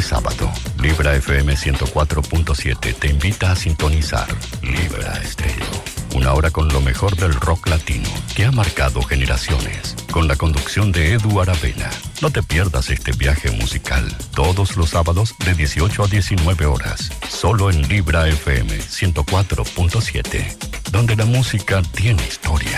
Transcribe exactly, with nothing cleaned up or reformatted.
sábado, Libra F M ciento cuatro punto siete te invita a sintonizar Libra Estéreo. Una hora con lo mejor del rock latino que ha marcado generaciones. Con la conducción de Edu Aravena. No te pierdas este viaje musical. Todos los sábados de dieciocho a diecinueve horas. Solo en Libra F M ciento cuatro punto siete. Donde la música tiene historia.